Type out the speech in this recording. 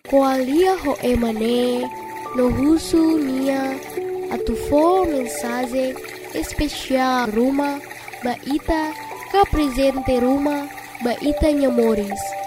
Koalia ho emane no husu nia atufo mensagem especial Ruma baita ka presente Ruma baita nyamoris